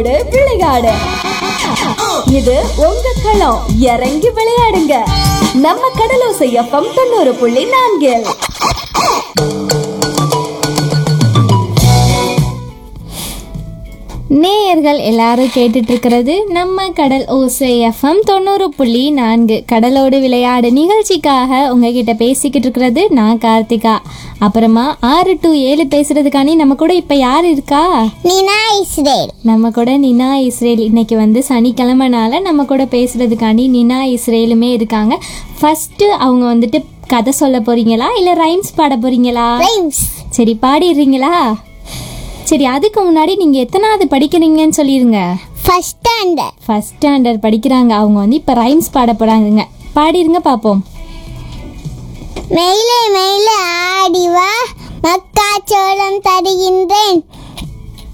ஓடு விளையாடு, இது உங்க களம். இறங்கி விளையாடுங்க, நம்ம கடலோசை எஃப்எம் 90.4. நேயர்கள் எல்லாரும் கேட்டுட்டு இருக்கிறது நம்ம கடல் ஓசை எஃப்எம் 90.4 கடலோடு விளையாடு நிகழ்ச்சிக்காக உங்ககிட்ட பேசிக்கிட்டு இருக்கிறது நான் கார்த்திகா. அப்புறமா 6 to 7 பேசுறதுக்காண்டி நம்ம கூட இப்ப யார் இருக்கா? Nina Israel. நம்ம கூட நினா இஸ்ரேல். இன்னைக்கு வந்து சனிக்கிழமைனால நம்ம கூட பேசுறதுக்காண்டி நினா இஸ்ரேலுமே இருக்காங்க. ஃபர்ஸ்ட் அவங்க வந்துட்டு கதை சொல்ல போறீங்களா இல்ல ரைம்ஸ் பாட போறீங்களா? சரி, பாடிடுறீங்களா? சரி, அதுக்கு முன்னாடி நீங்க எத்தனாவது படிக்கிறீங்கன்னு சொல்லிருங்க. ஃபர்ஸ்ட் ஸ்டாண்டர்ட் படிக்கிறாங்க. அவங்க வந்து இப்ப ரைம்ஸ் பாட போறாங்க. பாடிருங்க பாப்போம். மெயிலே மெயிலே ஆடிவா, மக்காச்சோளம் தருகின்றேன்,